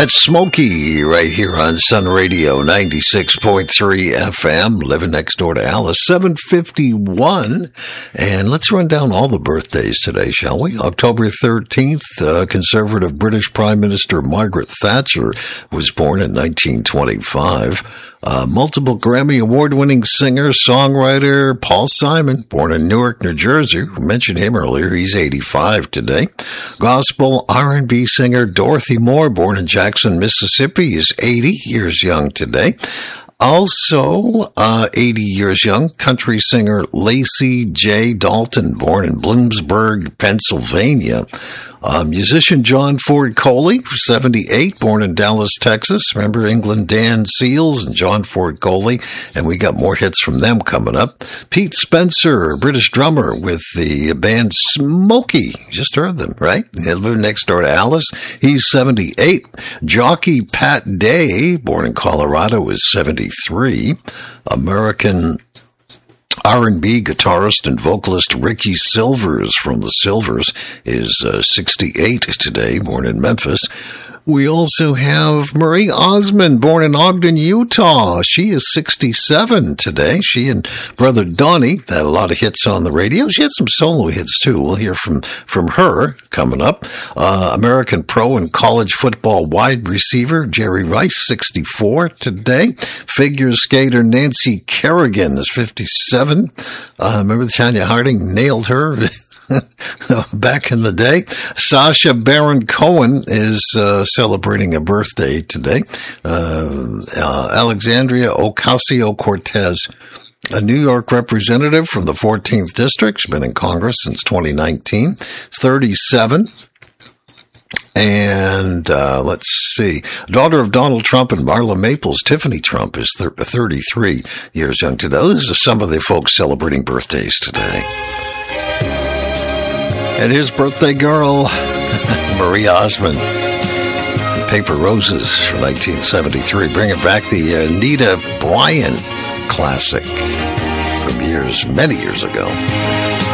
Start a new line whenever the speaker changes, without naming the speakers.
That's Smokey right here on Sun Radio 96.3 FM, living next door to Alice, 7:51. And let's run down all the birthdays today, shall we? October 13th, conservative British Prime Minister Margaret Thatcher was born in 1925. Multiple Grammy Award-winning singer, songwriter Paul Simon, born in Newark, New Jersey. We mentioned him earlier. He's 85 today. Gospel R&B singer Dorothy Moore, born in Jackson, Mississippi, is 80 years young today. Also, 80 years young, country singer Lacey J. Dalton, born in Bloomsburg, Pennsylvania. Musician John Ford Coley, 78, born in Dallas, Texas. Remember England Dan Seals and John Ford Coley, and we got more hits from them coming up. Pete Spencer, British drummer with the band Smokey. Just heard them, right? They live next door to Alice. He's 78. Jockey Pat Day, born in Colorado, is 73. American R&B guitarist and vocalist Ricky Silvers from the Silvers is 68 today, born in Memphis. We also have Marie Osmond, born in Ogden, Utah. She is 67 today. She and brother Donnie had a lot of hits on the radio. She had some solo hits, too. We'll hear from her coming up. American pro and college football wide receiver Jerry Rice, 64 today. Figure skater Nancy Kerrigan is 57. Remember Tanya Harding nailed her back in the day. Sacha Baron Cohen is celebrating a birthday today. Alexandria Ocasio-Cortez, a New York representative from the 14th District. She's been in Congress since 2019. It's 37. And let's see. Daughter of Donald Trump and Marla Maples, Tiffany Trump, is 33 years young today. Those are some of the folks celebrating birthdays today. And his birthday girl, Marie Osmond, Paper Roses from 1973. Bringing back the Anita Bryant classic from many years ago.